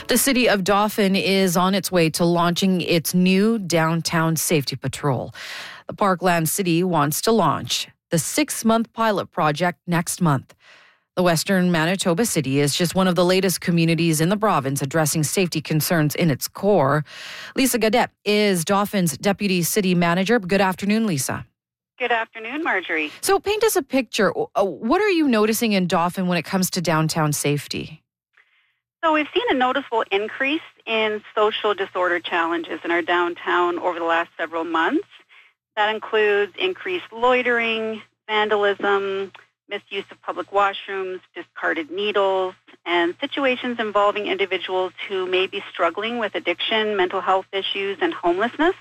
The city of Dauphin is on its way to launching its new downtown safety patrol. The Parkland City wants to launch the 6-month pilot project next month. The Western Manitoba City is just one of the latest communities in the province addressing safety concerns in its core. Lisa Gaudette is Dauphin's Deputy City Manager. Good afternoon, Lisa. Good afternoon, Marjorie. So paint us a picture. What are you noticing in Dauphin when it comes to downtown safety? So we've seen a noticeable increase in social disorder challenges in our downtown over the last several months. That includes increased loitering, vandalism, misuse of public washrooms, discarded needles, and situations involving individuals who may be struggling with addiction, mental health issues, and homelessness.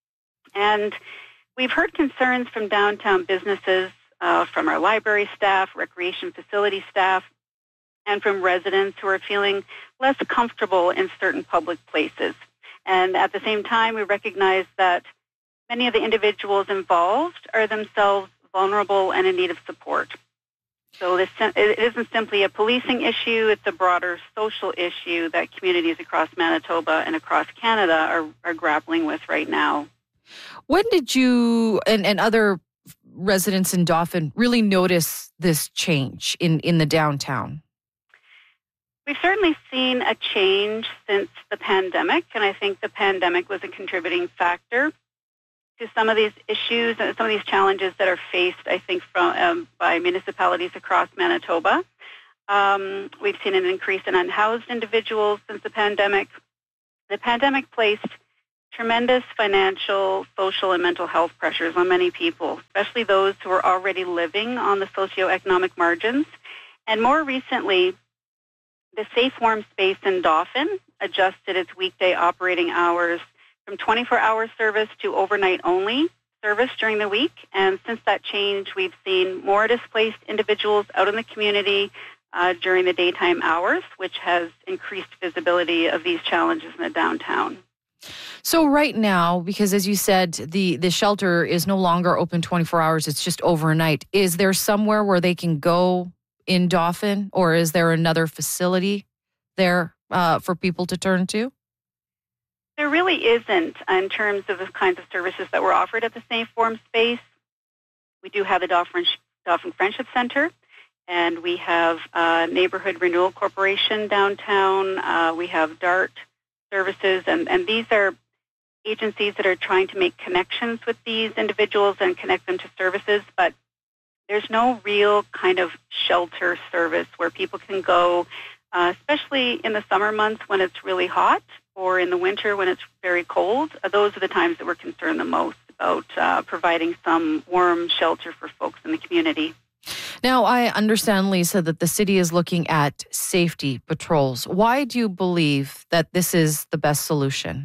And we've heard concerns from downtown businesses, from our library staff, recreation facility staff, and from residents who are feeling less comfortable in certain public places. And at the same time, we recognize that many of the individuals involved are themselves vulnerable and in need of support. So it isn't simply a policing issue, it's a broader social issue that communities across Manitoba and across Canada are grappling with right now. When did you and other residents in Dauphin really notice this change in the downtown? We've certainly seen a change since the pandemic, and I think the pandemic was a contributing factor to some of these issues and some of these challenges that are faced, I think, by municipalities across Manitoba. We've seen an increase in unhoused individuals since the pandemic. The pandemic placed tremendous financial, social, and mental health pressures on many people, especially those who are already living on the socioeconomic margins. And more recently, the Safe Warm Space in Dauphin adjusted its weekday operating hours from 24-hour service to overnight-only service during the week. And since that change, we've seen more displaced individuals out in the community during the daytime hours, which has increased visibility of these challenges in the downtown. So right now, because as you said, the shelter is no longer open 24 hours, it's just overnight. Is there somewhere where they can go in Dauphin, or is there another facility there for people to turn to? There really isn't in terms of the kinds of services that were offered at the Safe Warm Space. We do have the Dauphin Friendship Center, and we have Neighborhood Renewal Corporation downtown. We have DART services, and these are agencies that are trying to make connections with these individuals and connect them to services, but there's no real kind of shelter service where people can go, especially in the summer months when it's really hot or in the winter when it's very cold. Those are the times that we're concerned the most about providing some warm shelter for folks in the community. Now, I understand, Lisa, that the city is looking at safety patrols. Why do you believe that this is the best solution?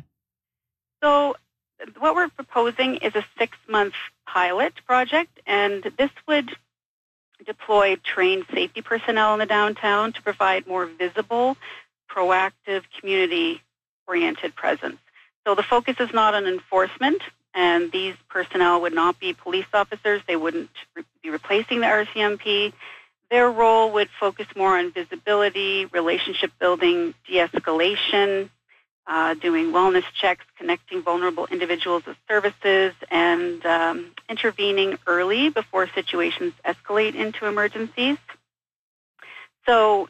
So what we're proposing is a 6-month pilot project, and this would deploy trained safety personnel in the downtown to provide more visible, proactive, community-oriented presence. So the focus is not on enforcement, and these personnel would not be police officers. They wouldn't be replacing the RCMP. Their role would focus more on visibility, relationship building, de-escalation, doing wellness checks, connecting vulnerable individuals with services, and intervening early before situations escalate into emergencies. So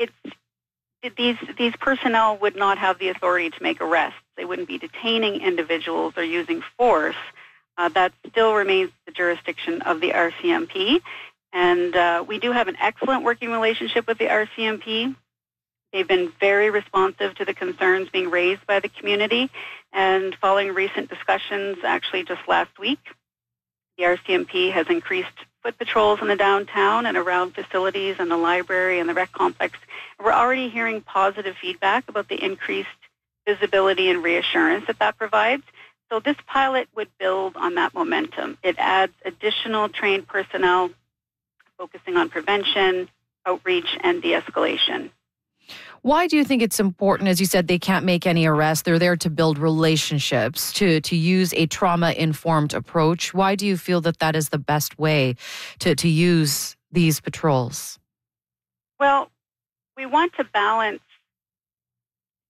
these personnel would not have the authority to make arrests. They wouldn't be detaining individuals or using force. That still remains the jurisdiction of the RCMP. And we do have an excellent working relationship with the RCMP. They've been very responsive to the concerns being raised by the community. And following recent discussions, actually just last week, the RCMP has increased foot patrols in the downtown and around facilities and the library and the rec complex. We're already hearing positive feedback about the increased visibility and reassurance that provides. So this pilot would build on that momentum. It adds additional trained personnel focusing on prevention, outreach, and de-escalation. Why do you think it's important? As you said, they can't make any arrests. They're there to build relationships, to use a trauma-informed approach. Why do you feel that is the best way to use these patrols? Well, we want to balance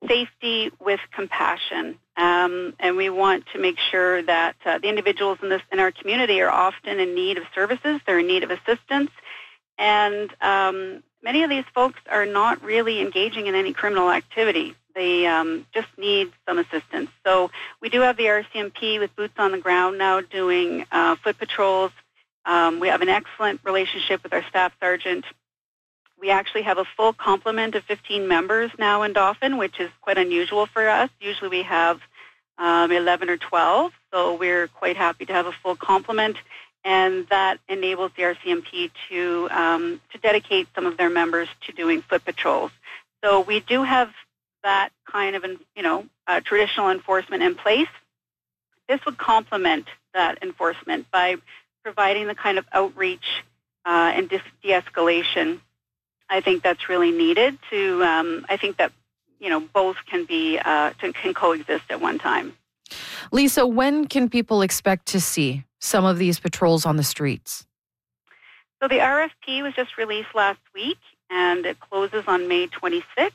safety with compassion. And we want to make sure that the individuals in our community are often in need of services. They're in need of assistance. And many of these folks are not really engaging in any criminal activity. They just need some assistance. So we do have the RCMP with boots on the ground now doing foot patrols. We have an excellent relationship with our staff sergeant. We actually have a full complement of 15 members now in Dauphin, which is quite unusual for us. Usually we have 11 or 12, so we're quite happy to have a full complement, and that enables the RCMP to dedicate some of their members to doing foot patrols. So we do have that kind of, traditional enforcement in place. This would complement that enforcement by providing the kind of outreach and de-escalation. I think that's really needed to, I think that, both can can coexist at one time. Lisa, when can people expect to see some of these patrols on the streets? So the RFP was just released last week, and it closes on May 26th.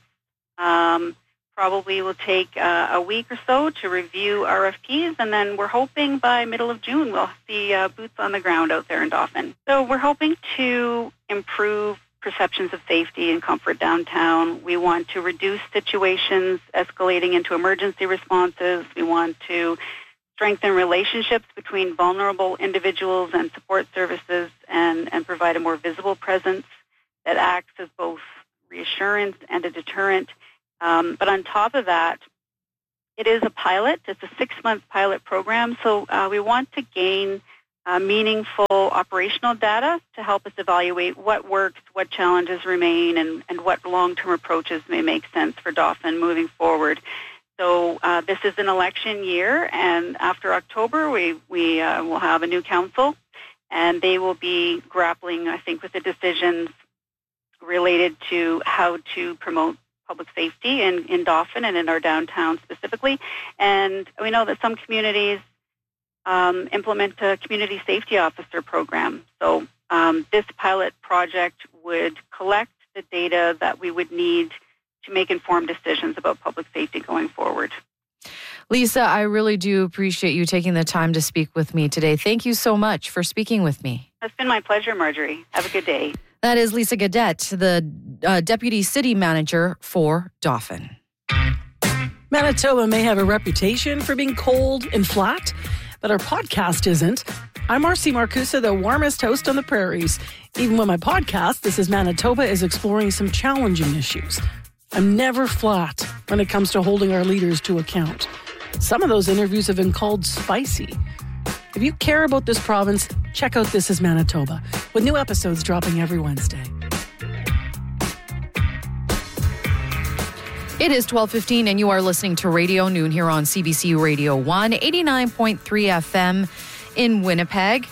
Probably will take a week or so to review RFPs, and then we're hoping by middle of June we'll see boots on the ground out there in Dauphin. So we're hoping to improve perceptions of safety and comfort downtown. We want to reduce situations escalating into emergency responses. We want to strengthen relationships between vulnerable individuals and support services and provide a more visible presence that acts as both reassurance and a deterrent. But on top of that, it is a pilot. It's a 6-month pilot program. So we want to gain meaningful operational data to help us evaluate what works, what challenges remain, and what long-term approaches may make sense for Dauphin moving forward. So this is an election year, and after October, we will have a new council, and they will be grappling, I think, with the decisions related to how to promote public safety in Dauphin and in our downtown specifically. And we know that some communities implement a community safety officer program. So this pilot project would collect the data that we would need to make informed decisions about public safety going forward. Lisa, I really do appreciate you taking the time to speak with me today. Thank you so much for speaking with me. It's been my pleasure, Marjorie. Have a good day. That is Lisa Gaudette, the Deputy City Manager for Dauphin. Manitoba may have a reputation for being cold and flat, but our podcast isn't. I'm Marcy Marcusa, the warmest host on the prairies. Even when my podcast, This is Manitoba, is exploring some challenging issues. I'm never flat when it comes to holding our leaders to account. Some of those interviews have been called spicy. If you care about this province, check out This is Manitoba, with new episodes dropping every Wednesday. It is 12:15 and you are listening to Radio Noon here on CBC Radio 1, 89.3 FM in Winnipeg,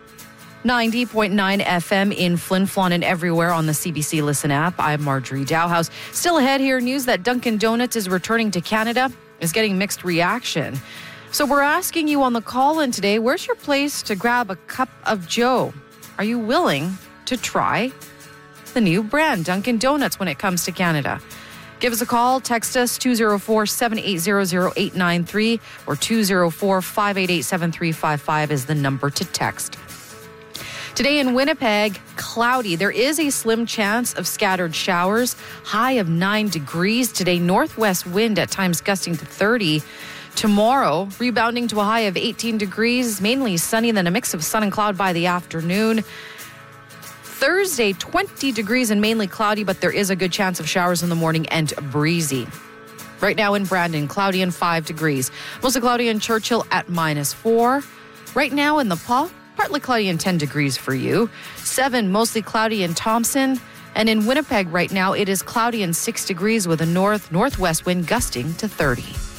90.9 FM in Flin Flon and everywhere on the CBC Listen app. I'm Marjorie Dowhouse. Still ahead here, news that Dunkin' Donuts is returning to Canada is getting mixed reaction. So we're asking you on the call-in today, where's your place to grab a cup of joe? Are you willing to try the new brand, Dunkin' Donuts, when it comes to Canada? Give us a call, text us 204-780-0893 or 204-588-7355 is the number to text. Today in Winnipeg, cloudy. There is a slim chance of scattered showers, high of 9 degrees. Today, northwest wind at times gusting to 30. Tomorrow, rebounding to a high of 18 degrees, mainly sunny, then a mix of sun and cloud by the afternoon. Thursday, 20 degrees and mainly cloudy, but there is a good chance of showers in the morning and breezy. Right now in Brandon, cloudy and 5 degrees. Mostly cloudy in Churchill at -4. Right now in the Paul, partly cloudy and 10 degrees for you. 7, mostly cloudy in Thompson. And in Winnipeg right now, it is cloudy and 6 degrees with a northwest wind gusting to 30.